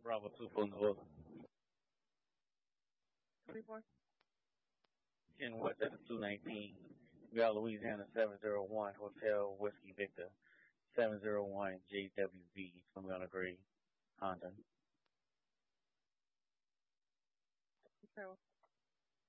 Bravo 2 for Louisville. 24. In West Texas 219. We got Louisiana 701 Hotel Whiskey Victor 701 JWV. It's going to be on the grade. Honda. Okay.